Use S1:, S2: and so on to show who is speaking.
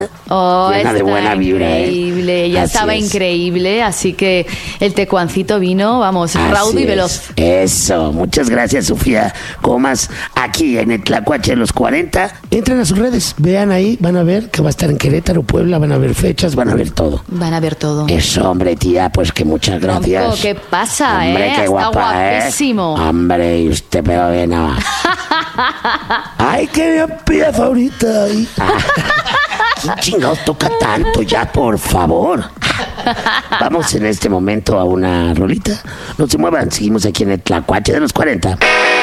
S1: Llena de buena vibra,
S2: increíble, ya
S1: Así
S2: estaba
S1: es.
S2: increíble, así que el tecuancito vino, vamos, raudo y
S1: Así
S2: veloz.
S1: es. Eso, muchas gracias, Sofía Comas, aquí en el Tlacuache de los 40. Entren a sus redes, vean ahí, van a ver que va a estar en Querétaro, Puebla, van a ver fechas, van a ver todo.
S2: Van a ver todo.
S1: Eso, hombre, tía, pues que muchas gracias.
S2: Tronco, ¿qué pasa,
S1: Hombre, qué
S2: Está
S1: guapa,
S2: guapísimo.
S1: Hombre, y usted pero bien nada. Ay, qué bien empieza ahorita. Ay. ¿Quién chingados toca tanto ya, por favor? Vamos en este momento a una rolita. No se muevan, seguimos aquí en el Tlacuache de los 40.